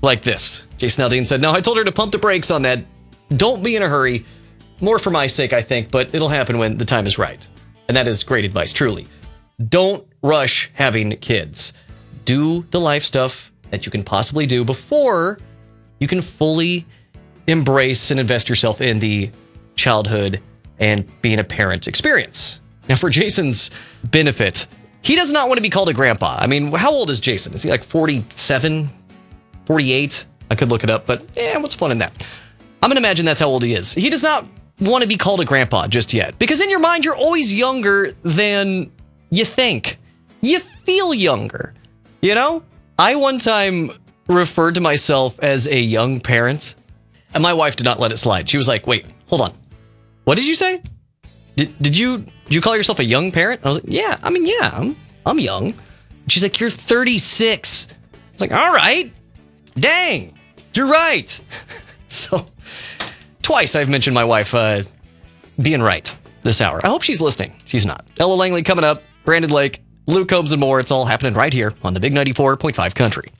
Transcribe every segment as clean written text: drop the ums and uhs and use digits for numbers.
like this. Jason Aldean said, "No, I told her to pump the brakes on that. Don't be in a hurry. More for my sake, I think, but it'll happen when the time is right." And that is great advice, truly. Don't rush having kids. Do the life stuff that you can possibly do before you can fully embrace and invest yourself in the childhood and being a parent experience. Now, for Jason's benefit, he does not want to be called a grandpa. I mean, how old is Jason? Is he like 47, 48? I could look it up, but what's fun in that? I'm going to imagine that's how old he is. He does not want to be called a grandpa just yet, because in your mind, you're always younger than you think. You feel younger, you know? I one time referred to myself as a young parent, and my wife did not let it slide. She was like, "Wait, hold on. What did you say? Did you call yourself a young parent?" I was like, "Yeah, I'm young." She's like, "You're 36. I was like, "All right. Dang, you're right." So twice I've mentioned my wife being right this hour. I hope she's listening. She's not. Ella Langley coming up, Brandon Lake, Luke Combs, and more. It's all happening right here on the Big 94.5 Country.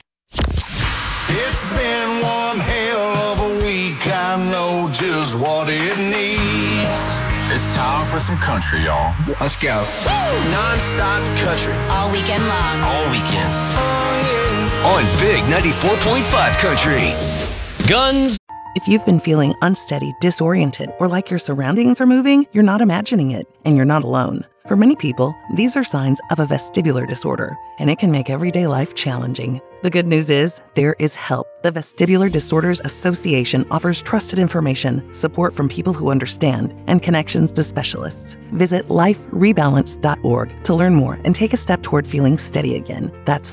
It's been one hell of a week. I know just what it needs. It's time for some country, y'all. Let's go. Woo! Non-stop country. All weekend long. All weekend. Oh, yeah. On Big 94.5 Country. Guns. If you've been feeling unsteady, disoriented, or like your surroundings are moving, you're not imagining it, and you're not alone. For many people, these are signs of a vestibular disorder, and it can make everyday life challenging. The good news is, there is help. The Vestibular Disorders Association offers trusted information, support from people who understand, and connections to specialists. Visit liferebalance.org to learn more and take a step toward feeling steady again. That's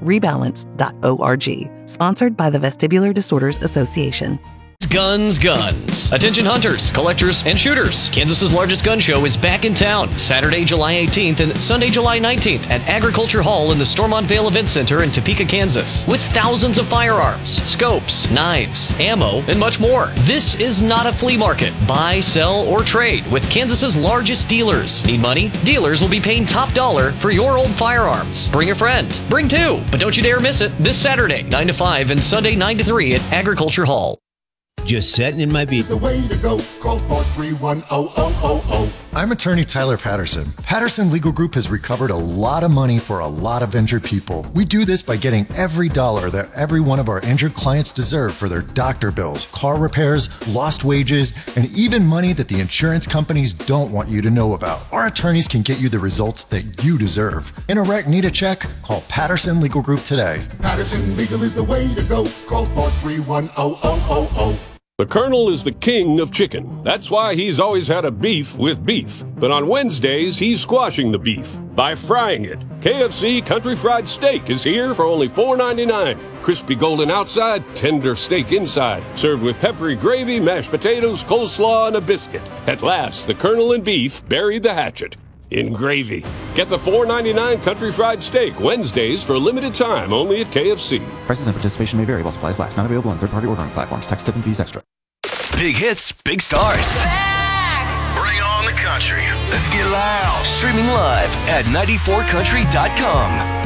liferebalance.org. Sponsored by the Vestibular Disorders Association. Guns. Attention hunters, collectors, and shooters. Kansas's largest gun show is back in town Saturday, July 18th and Sunday, July 19th at Agriculture Hall in the Stormont Vale Event Center in Topeka, Kansas, with thousands of firearms, scopes, knives, ammo, and much more. This is not a flea market. Buy, sell, or trade with Kansas's largest dealers. Need money? Dealers will be paying top dollar for your old firearms. Bring a friend. Bring two. But don't you dare miss it this Saturday, 9 to 5 and Sunday, 9 to 3 at Agriculture Hall. Just sitting in my vehicle. The way to go. Call 431-0000. I'm attorney Tyler Patterson. Patterson Legal Group has recovered a lot of money for a lot of injured people. We do this by getting every dollar that every one of our injured clients deserve for their doctor bills, car repairs, lost wages, and even money that the insurance companies don't want you to know about. Our attorneys can get you the results that you deserve. In a wreck, need a check? Call Patterson Legal Group today. Patterson Legal is the way to go. Call 431-0000. The Colonel is the king of chicken. That's why he's always had a beef with beef. But on Wednesdays, he's squashing the beef by frying it. KFC Country Fried Steak is here for only $4.99. Crispy golden outside, tender steak inside. Served with peppery gravy, mashed potatoes, coleslaw, and a biscuit. At last, the Colonel and beef buried the hatchet in gravy. Get the $4.99 Country Fried Steak Wednesdays for a limited time only at KFC. Prices and participation may vary while supplies last. Not available on third-party ordering platforms. Tax, tip, and fees extra. Big hits, big stars. Bring on the country. Let's get loud. Streaming live at 94country.com.